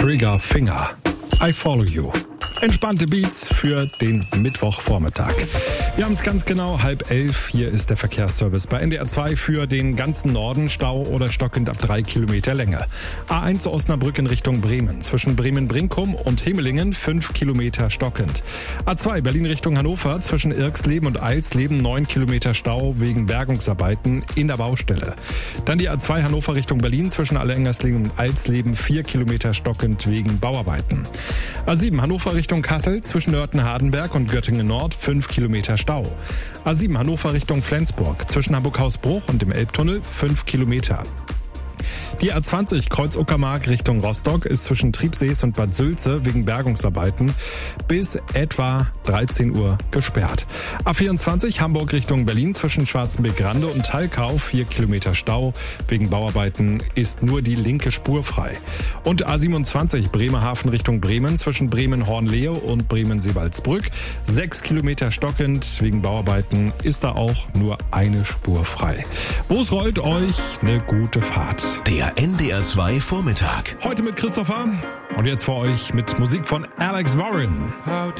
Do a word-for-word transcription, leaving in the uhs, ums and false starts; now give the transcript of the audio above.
Trigger Finger. I follow you. Entspannte Beats für den Mittwochvormittag. Wir haben es ganz genau, halb elf. Hier ist der Verkehrsservice bei N D R zwei für den ganzen Norden. Stau oder stockend ab drei Kilometer Länge. A eins Osnabrück in Richtung Bremen. Zwischen Bremen-Brinkum und Himmelingen fünf Kilometer stockend. A zwei Berlin Richtung Hannover. Zwischen Irksleben und Eilsleben neun Kilometer Stau wegen Bergungsarbeiten in der Baustelle. Dann die A zwei Hannover Richtung Berlin. Zwischen Allerengersleben und Eilsleben vier Kilometer stockend wegen Bauarbeiten. A sieben Hannover Richtung Kassel. Zwischen Nörten-Hardenberg und Göttingen Nord fünf Kilometer Stau. A sieben Hannover Richtung Flensburg. Zwischen Hamburg-Hausbruch und dem Elbtunnel fünf Kilometer. Die A zwanzig Kreuz-Uckermark Richtung Rostock ist zwischen Triebsees und Bad Sülze wegen Bergungsarbeiten bis etwa dreizehn Uhr gesperrt. A vierundzwanzig Hamburg Richtung Berlin zwischen Schwarzenbeck-Rande und Thalkau vier Kilometer Stau. Wegen Bauarbeiten ist nur die linke Spur frei. Und A siebenundzwanzig Bremerhaven Richtung Bremen zwischen Bremen-Hornlehe und Bremen-Seewaldsbrück sechs Kilometer stockend. Wegen Bauarbeiten ist da auch nur eine Spur frei. Wo es rollt, euch eine gute Fahrt. Der N D R zwei Vormittag. Heute mit Christopher und jetzt für euch mit Musik von Alex Warren.